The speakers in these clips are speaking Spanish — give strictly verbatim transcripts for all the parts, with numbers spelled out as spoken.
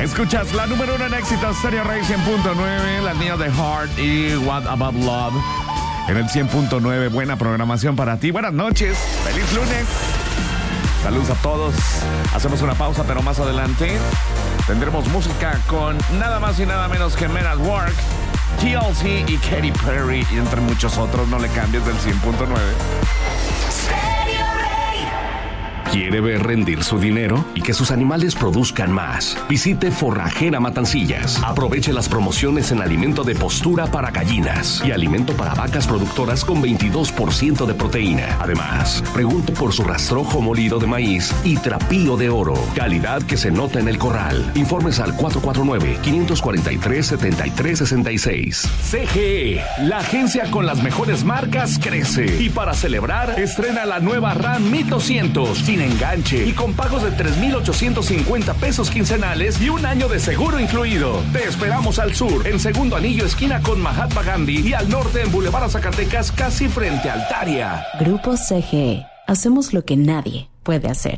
Escuchas la número uno en éxitos, Stereo Rey cien punto nueve, las niñas de Heart y What About Love en el cien punto nueve. Buena programación para ti. Buenas noches, feliz lunes. Saludos a todos. Hacemos una pausa, pero más adelante tendremos música con nada más y nada menos que Men at Work, T L C y Katy Perry, y entre muchos otros. No le cambies del cien punto nueve. ¿Quiere ver rendir su dinero y que sus animales produzcan más? Visite Forrajera Matancillas. Aproveche las promociones en alimento de postura para gallinas y alimento para vacas productoras con veintidós por ciento de proteína. Además, pregunte por su rastrojo molido de maíz y trapío de oro. Calidad que se nota en el corral. Informes al cuatro cuatro nueve, cinco cuatro tres, siete tres seis seis. C G E, la agencia con las mejores marcas, crece. Y para celebrar, estrena la nueva RAM mil doscientos sin enganche y con pagos de tres mil ochocientos cincuenta pesos quincenales y un año de seguro incluido. Te esperamos al sur, en Segundo Anillo, esquina con Mahatma Gandhi, y al norte en Boulevard Zacatecas, casi frente a Altaria. Grupo C G E. Hacemos lo que nadie puede hacer.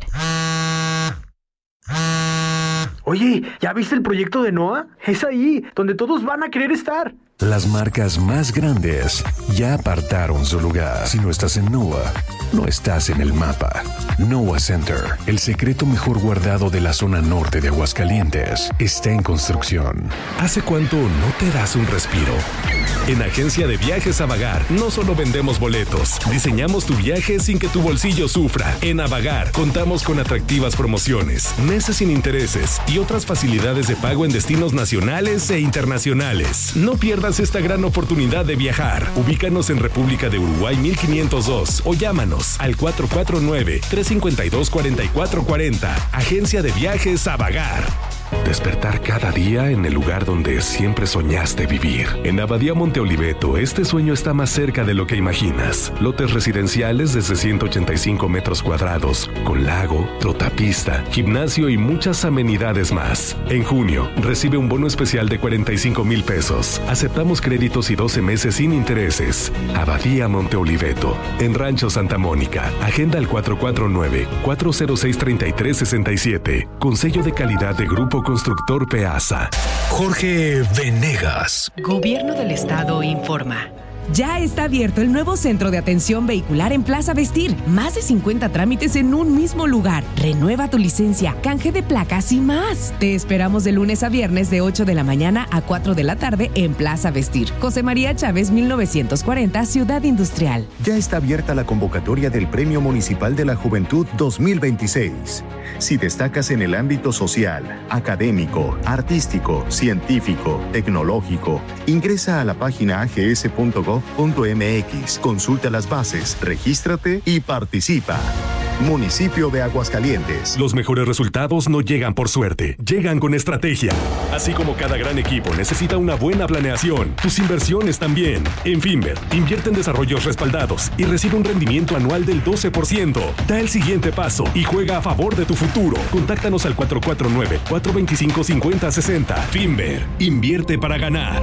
Oye, ¿ya viste el proyecto de NOAA? Es ahí, donde todos van a querer estar. Las marcas más grandes ya apartaron su lugar. Si no estás en NOAA, no estás en el mapa. NOAA Center, el secreto mejor guardado de la zona norte de Aguascalientes, está en construcción. ¿Hace cuánto no te das un respiro? En Agencia de Viajes Avagar no solo vendemos boletos, diseñamos tu viaje sin que tu bolsillo sufra. En Avagar contamos con atractivas promociones, meses sin intereses y otras facilidades de pago en destinos nacionales e internacionales. No pierdas esta gran oportunidad de viajar. Ubícanos en República de Uruguay mil quinientos dos o llámanos al cuatro cuatro nueve, tres cinco dos, cuatro cuatro cuatro cero. Agencia de Viajes Avagar. Despertar cada día en el lugar donde siempre soñaste vivir. En Abadía Monte Oliveto, este sueño está más cerca de lo que imaginas. Lotes residenciales desde ciento ochenta y cinco metros cuadrados, con lago, trotapista, gimnasio y muchas amenidades más. En junio, recibe un bono especial de cuarenta y cinco mil pesos. Aceptamos créditos y doce meses sin intereses. Abadía Monte Oliveto, en Rancho Santa Mónica. Agenda al cuatro cuatro nueve, cuatro cero seis, tres tres seis siete. Con sello de calidad de Grupo Constructor Peasa. Jorge Venegas. Gobierno del Estado informa. Ya está abierto el nuevo centro de atención vehicular en Plaza Vestir. Más de cincuenta trámites en un mismo lugar. Renueva tu licencia, canje de placas y más. Te esperamos de lunes a viernes de ocho de la mañana a cuatro de la tarde en Plaza Vestir. José María Chávez, mil novecientos cuarenta, Ciudad Industrial. Ya está abierta la convocatoria del Premio Municipal de la Juventud dos mil veintiséis. Si destacas en el ámbito social, académico, artístico, científico, tecnológico, ingresa a la página a g s punto gov punto m x, consulta las bases, regístrate y participa. Municipio de Aguascalientes. Los mejores resultados no llegan por suerte, llegan con estrategia. Así como cada gran equipo necesita una buena planeación, tus inversiones también. En Finver, invierte en desarrollos respaldados y recibe un rendimiento anual del doce por ciento. Da el siguiente paso y juega a favor de tu futuro. Contáctanos al cuatro cuatro nueve, cuatro dos cinco, cinco cero seis cero. Finver, invierte para ganar.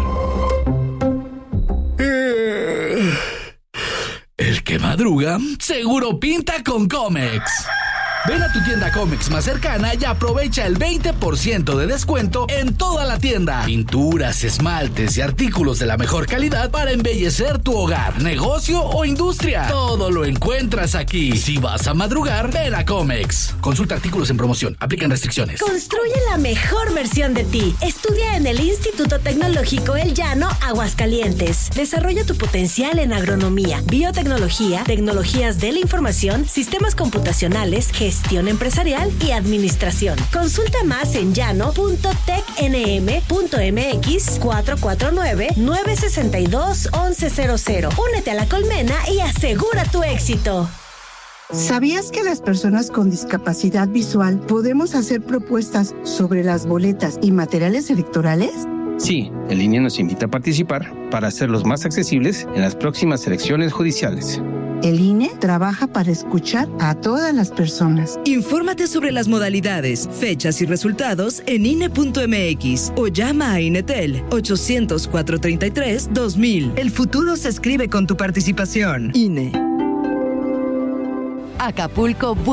El que madruga, seguro pinta con Comex. Ven a tu tienda Comex más cercana y aprovecha el veinte por ciento de descuento en toda la tienda. Pinturas, esmaltes y artículos de la mejor calidad para embellecer tu hogar, negocio o industria. Todo lo encuentras aquí. Si vas a madrugar, ven a Comex. Consulta artículos en promoción. Aplican restricciones. Construye la mejor versión de ti. Estudia en el Instituto Tecnológico El Llano, Aguascalientes. Desarrolla tu potencial en agronomía, biotecnología, tecnologías de la información, sistemas computacionales, gestión Gestión empresarial y administración. Consulta más en llano punto tec n m punto m x cuatro cuatro nueve, nueve seis dos, once cero cero. Únete a la colmena y asegura tu éxito. ¿Sabías que las personas con discapacidad visual podemos hacer propuestas sobre las boletas y materiales electorales? Sí, el I N E nos invita a participar para hacerlos más accesibles en las próximas elecciones judiciales. El I N E trabaja para escuchar a todas las personas. Infórmate sobre las modalidades, fechas y resultados en I N E punto m x o llama a Inetel ochocientos, cuatrocientos treinta y tres, dos mil. El futuro se escribe con tu participación. I N E. Acapulco